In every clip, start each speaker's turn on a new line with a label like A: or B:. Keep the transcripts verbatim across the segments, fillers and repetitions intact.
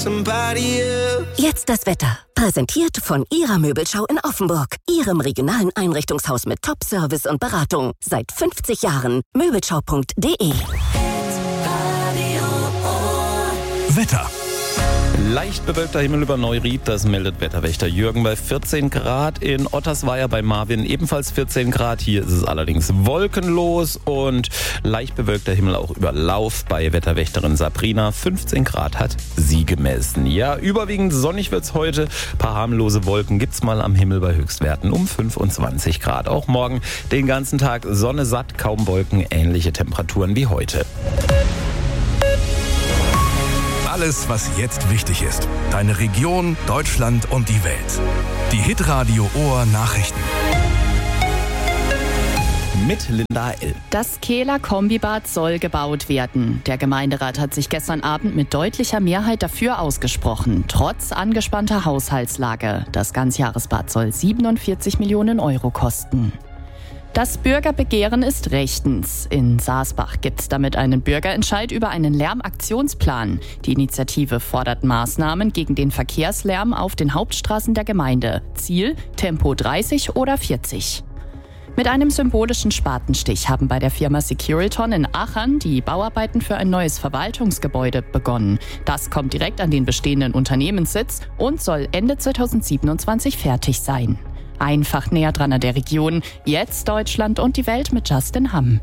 A: Jetzt das Wetter. Präsentiert von Ihrer Möbelschau in Offenburg. Ihrem regionalen Einrichtungshaus mit Top-Service und Beratung. Seit fünfzig Jahren. Möbelschau punkt de.
B: Wetter.
C: Leicht bewölkter Himmel über Neuried, das meldet Wetterwächter Jürgen bei vierzehn Grad. In Ottersweier bei Marvin ebenfalls vierzehn Grad. Hier ist es allerdings wolkenlos und leicht bewölkter Himmel auch über Lauf bei Wetterwächterin Sabrina. fünfzehn Grad hat sie gemessen. Ja, überwiegend sonnig wird's heute. Ein paar harmlose Wolken gibt's mal am Himmel bei Höchstwerten um fünfundzwanzig Grad. Auch morgen den ganzen Tag Sonne satt, kaum Wolken, ähnliche Temperaturen wie heute.
B: Alles, was jetzt wichtig ist. Deine Region, Deutschland und die Welt. Die Hitradio Ohr Nachrichten.
C: Mit Linda L.
D: Das Kehler Kombibad soll gebaut werden. Der Gemeinderat hat sich gestern Abend mit deutlicher Mehrheit dafür ausgesprochen, trotz angespannter Haushaltslage. Das Ganzjahresbad soll siebenundvierzig Millionen Euro kosten. Das Bürgerbegehren ist rechtens. In Saasbach gibt es damit einen Bürgerentscheid über einen Lärmaktionsplan. Die Initiative fordert Maßnahmen gegen den Verkehrslärm auf den Hauptstraßen der Gemeinde. Ziel Tempo dreißig oder vierzig. Mit einem symbolischen Spatenstich haben bei der Firma Securiton in Aachen die Bauarbeiten für ein neues Verwaltungsgebäude begonnen. Das kommt direkt an den bestehenden Unternehmenssitz und soll Ende zweitausendsiebenundzwanzig fertig sein. Einfach näher dran an der Region. Jetzt Deutschland und die Welt mit Justin Hamm.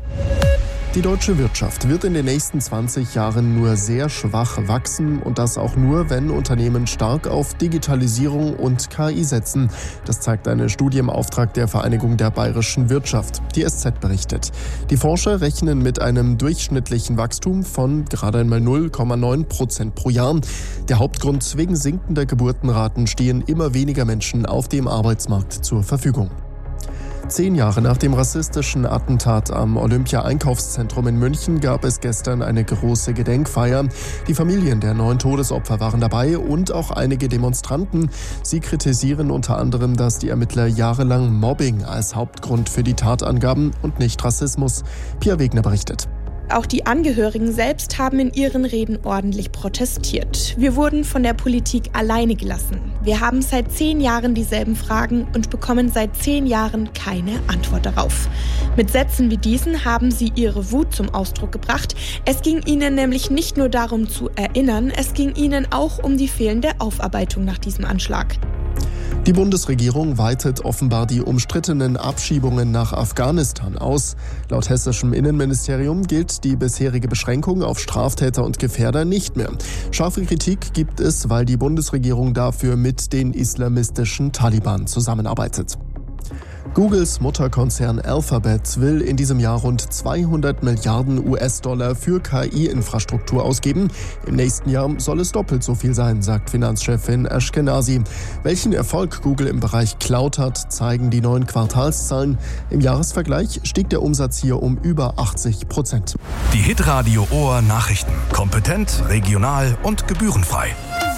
E: Die deutsche Wirtschaft wird in den nächsten zwanzig Jahren nur sehr schwach wachsen und das auch nur, wenn Unternehmen stark auf Digitalisierung und K I setzen. Das zeigt eine Studie im Auftrag der Vereinigung der bayerischen Wirtschaft. Die S Z berichtet. Die Forscher rechnen mit einem durchschnittlichen Wachstum von gerade einmal null Komma neun Prozent pro Jahr. Der Hauptgrund: wegen sinkender Geburtenraten stehen immer weniger Menschen auf dem Arbeitsmarkt zur Verfügung. Zehn Jahre nach dem rassistischen Attentat am Olympia-Einkaufszentrum in München gab es gestern eine große Gedenkfeier. Die Familien der neun Todesopfer waren dabei und auch einige Demonstranten. Sie kritisieren unter anderem, dass die Ermittler jahrelang Mobbing als Hauptgrund für die Tat angaben und nicht Rassismus. Pia Wegner berichtet.
F: Auch die Angehörigen selbst haben in ihren Reden ordentlich protestiert. Wir wurden von der Politik alleine gelassen. Wir haben seit zehn Jahren dieselben Fragen und bekommen seit zehn Jahren keine Antwort darauf. Mit Sätzen wie diesen haben sie ihre Wut zum Ausdruck gebracht. Es ging ihnen nämlich nicht nur darum zu erinnern, es ging ihnen auch um die fehlende Aufarbeitung nach diesem Anschlag.
E: Die Bundesregierung weitet offenbar die umstrittenen Abschiebungen nach Afghanistan aus. Laut hessischem Innenministerium gilt die bisherige Beschränkung auf Straftäter und Gefährder nicht mehr. Scharfe Kritik gibt es, weil die Bundesregierung dafür mit den islamistischen Taliban zusammenarbeitet. Googles Mutterkonzern Alphabet will in diesem Jahr rund zweihundert Milliarden U S-Dollar für K I-Infrastruktur ausgeben. Im nächsten Jahr soll es doppelt so viel sein, sagt Finanzchefin Ashkenazi. Welchen Erfolg Google im Bereich Cloud hat, zeigen die neuen Quartalszahlen. Im Jahresvergleich stieg der Umsatz hier um über achtzig Prozent.
B: Die Hitradio Ohr Nachrichten. Kompetent, regional und gebührenfrei.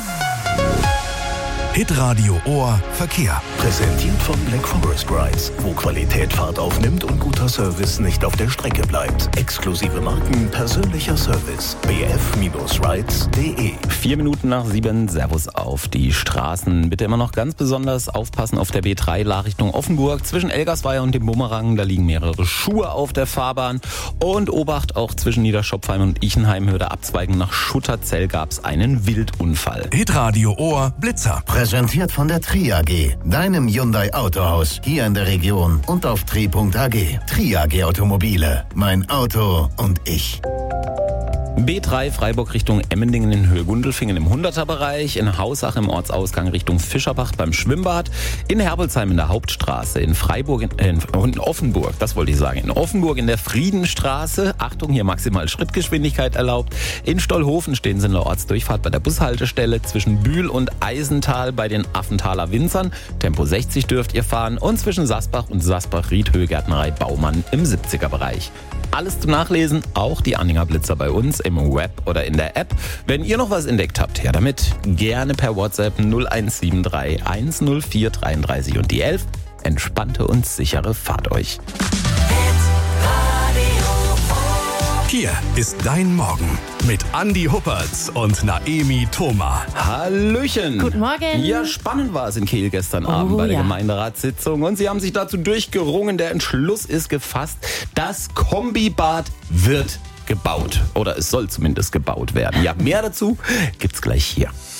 B: Hitradio Ohr Verkehr.
G: Präsentiert von Black Forest Rides, wo Qualität Fahrt aufnimmt und guter Service nicht auf der Strecke bleibt. Exklusive Marken, persönlicher Service. b f rides punkt de.
C: Vier Minuten nach sieben, Servus auf die Straßen. Bitte immer noch ganz besonders aufpassen auf der B drei La Richtung Offenburg. Zwischen Elgersweier und dem Bumerang, da liegen mehrere Schuhe auf der Fahrbahn. Und Obacht, auch zwischen Niederschopfheim und Ichenheim, Hürde abzweigen nach Schutterzell, gab es einen Wildunfall.
B: Hitradio Ohr Blitzer.
G: Präsentiert von der Tri A G, deinem Hyundai Autohaus hier in der Region und auf tri punkt a g. Tri A G Automobile, mein Auto und ich.
C: B drei Freiburg Richtung Emmendingen in Höhe Gundelfingen im hunderter-Bereich, in Hausach im Ortsausgang Richtung Fischerbach beim Schwimmbad, in Herbelsheim in der Hauptstraße, in Freiburg, in, in, in Offenburg, das wollte ich sagen, in Offenburg in der Friedenstraße, Achtung, hier maximal Schrittgeschwindigkeit erlaubt, in Stollhofen stehen sie in der Ortsdurchfahrt bei der Bushaltestelle, zwischen Bühl und Eisental bei den Affenthaler Winzern, Tempo sechzig dürft ihr fahren und zwischen Sasbach und Sasbach-Riedhöhe Gärtnerei Baumann im siebziger-Bereich. Alles zum Nachlesen, auch die Anhänger Blitzer bei uns im Web oder in der App. Wenn ihr noch was entdeckt habt, her damit. Gerne per WhatsApp null eins sieben drei eins null vier dreiunddreißig und die elf. Entspannte und sichere Fahrt euch.
B: Hier ist dein Morgen mit Andi Huppertz und Naemi Thoma.
C: Hallöchen.
H: Guten Morgen.
C: Ja, spannend war es in Kehl gestern Abend
H: Oh,
C: bei der
H: ja.
C: Gemeinderatssitzung. Und sie haben sich dazu durchgerungen. Der Entschluss ist gefasst. Das Kombibad wird gebaut. Oder es soll zumindest gebaut werden. Ja, mehr dazu gibt's gleich hier.